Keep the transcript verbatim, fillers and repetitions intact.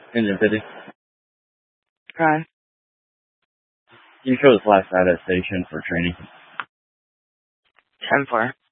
Engine fifty. Prime. Can you show this last attestation for training? ten four.